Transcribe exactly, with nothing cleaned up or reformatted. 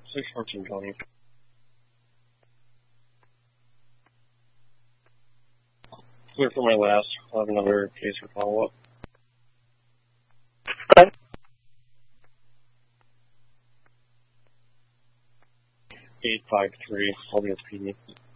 six fourteen twenty. Clear for my last. I'll have another case for follow-up. Okay. eight five three, I'll be with P D.